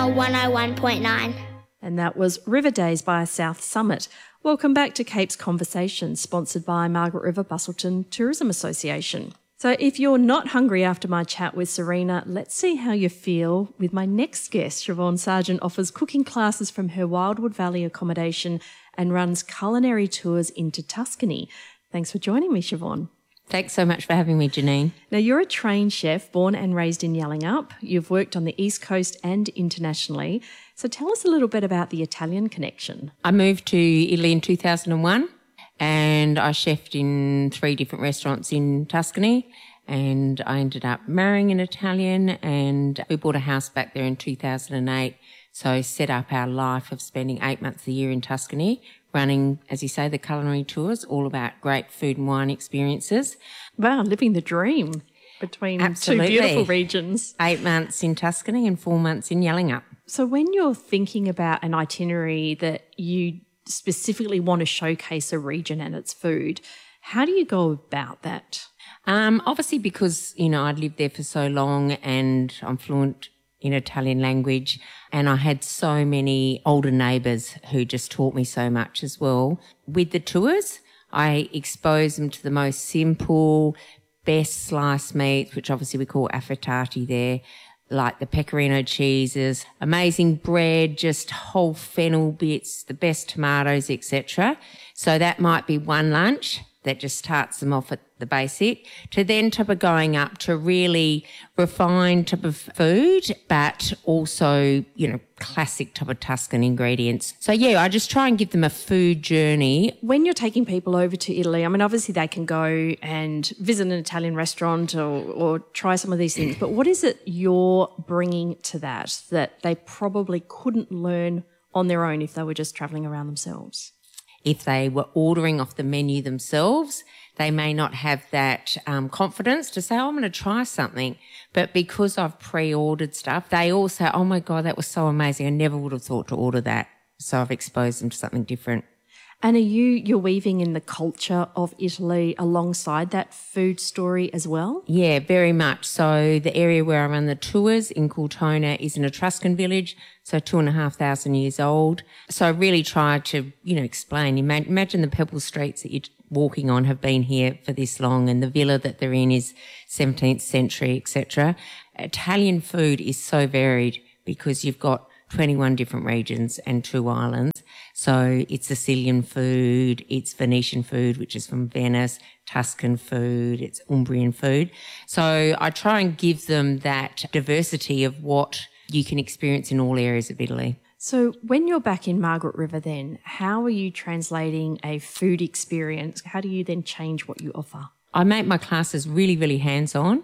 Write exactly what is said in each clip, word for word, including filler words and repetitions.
one oh one point nine. And that was River Days by South Summit. Welcome back to Cape's Conversations, sponsored by Margaret River Busselton Tourism Association. So if you're not hungry after my chat with Serena, let's see how you feel with my next guest. Siobhan Sargent offers cooking classes from her Wildwood Valley accommodation and runs culinary tours into Tuscany. Thanks for joining me, Siobhan. Thanks so much for having me, Janine. Now, you're a trained chef, born and raised in Yallingup. You've worked on the East Coast and internationally. So tell us a little bit about the Italian connection. I moved to Italy in two thousand one and I chefed in three different restaurants in Tuscany, and I ended up marrying an Italian, and we bought a house back there in two thousand eight. So set up our life of spending eight months a year in Tuscany, running, as you say, the culinary tours, all about great food and wine experiences. Wow, living the dream between Absolutely. two beautiful regions. Eight months in Tuscany and four months in Yallingup. So when you're thinking about an itinerary that you specifically want to showcase a region and its food, how do you go about that? Um, obviously because, you know, I'd lived there for so long and I'm fluent in Italian language, and I had so many older neighbours who just taught me so much as well. With the tours, I expose them to the most simple, best sliced meats, which obviously we call affettati there, like the pecorino cheeses, amazing bread, just whole fennel bits, the best tomatoes, et cetera. So that might be one lunch that just starts them off at the basic, to then type of going up to really refined type of food, but also, you know, classic type of Tuscan ingredients. So yeah, I just try and give them a food journey. When you're taking people over to Italy, I mean, obviously they can go and visit an Italian restaurant or, or try some of these things, but what is it you're bringing to that that they probably couldn't learn on their own if they were just travelling around themselves? If they were ordering off the menu themselves, they may not have that um, confidence to say, oh, I'm going to try something. But because I've pre-ordered stuff, they all say, oh, my God, that was so amazing. I never would have thought to order that. So I've exposed them to something different. And are you, you're weaving in the culture of Italy alongside that food story as well? Yeah, very much. So the area where I run the tours in Cortona is an Etruscan village, so two and a half thousand years old. So I really try to, you know, explain. Imagine the pebble streets that you're walking on have been here for this long, and the villa that they're in is seventeenth century, et cetera. Italian food is so varied because you've got twenty-one different regions and two islands. So it's Sicilian food, it's Venetian food, which is from Venice, Tuscan food, it's Umbrian food. So I try and give them that diversity of what you can experience in all areas of Italy. So when you're back in Margaret River then, how are you translating a food experience? How do you then change what you offer? I make my classes really, really hands-on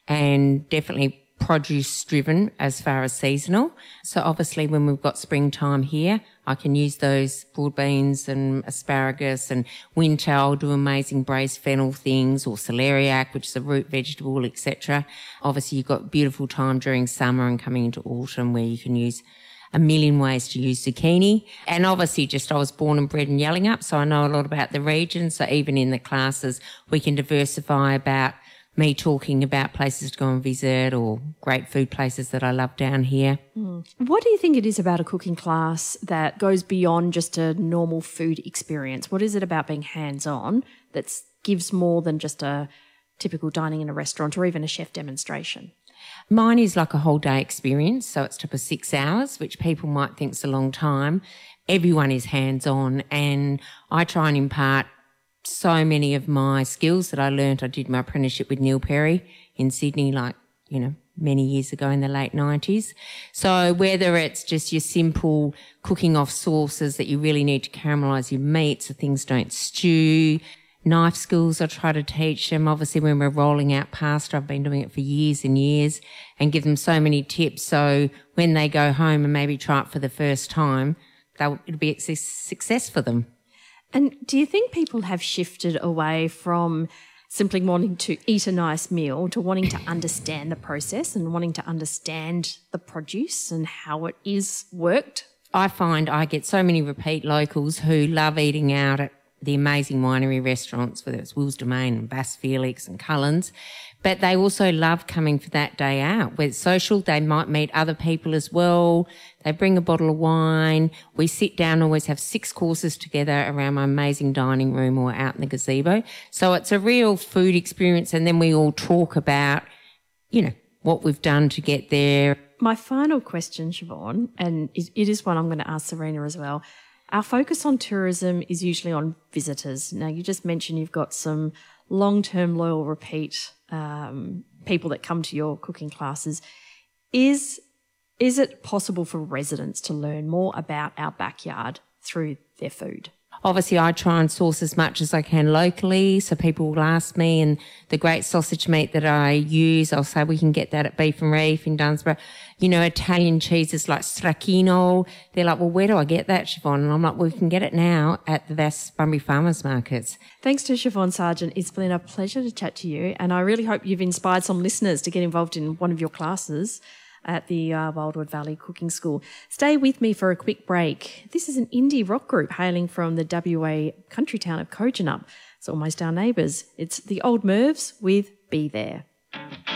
and definitely produce driven as far as seasonal. So obviously when we've got springtime here, I can use those broad beans and asparagus, and winter I'll do amazing braised fennel things, or celeriac, which is a root vegetable, et cetera. Obviously you've got beautiful time during summer and coming into autumn where you can use a million ways to use zucchini. And obviously just I was born and bred in Yallingup, so I know a lot about the region. So even in the classes we can diversify about me talking about places to go and visit or great food places that I love down here. Mm. What do you think it is about a cooking class that goes beyond just a normal food experience? What is it about being hands-on that gives more than just a typical dining in a restaurant or even a chef demonstration? Mine is like a whole day experience, so it's type of six hours, which people might think is a long time. Everyone is hands-on, and I try and impart so many of my skills that I learned. I did my apprenticeship with Neil Perry in Sydney, like, you know, many years ago in the late nineties. So whether it's just your simple cooking off sauces that you really need to caramelise your meat so things don't stew, knife skills I try to teach them. Obviously when we're rolling out pasta, I've been doing it for years and years, and give them so many tips. So when they go home and maybe try it for the first time, they'll, it'll be a success for them. And do you think people have shifted away from simply wanting to eat a nice meal to wanting to understand the process and wanting to understand the produce and how it is worked? I find I get so many repeat locals who love eating out at the amazing winery restaurants, whether it's Will's Domain and Bass Felix and Cullen's. But they also love coming for that day out. Where it's social, they might meet other people as well. They bring a bottle of wine. We sit down, always have six courses together around my amazing dining room or out in the gazebo. So it's a real food experience, and then we all talk about, you know, what we've done to get there. My final question, Siobhan, and it is one I'm going to ask Serena as well. Our focus on tourism is usually on visitors. Now, you just mentioned you've got some long-term loyal repeat um, people that come to your cooking classes. Is is it possible for residents to learn more about our backyard through their food? Obviously, I try and source as much as I can locally, so people will ask me, and the great sausage meat that I use, I'll say we can get that at Beef and Reef in Dunsborough. You know, Italian cheeses like Stracchino, they're like, well, where do I get that, Siobhan? And I'm like, well, we can get it now at the Vass Bunbury Farmers Markets. Thanks to Siobhan Sargent. It's been a pleasure to chat to you, and I really hope you've inspired some listeners to get involved in one of your classes at the uh, Wildwood Valley Cooking School. Stay with me for a quick break. This is an indie rock group hailing from the W A country town of Kojonup. It's almost our neighbours. It's the Old Mervs with Be There.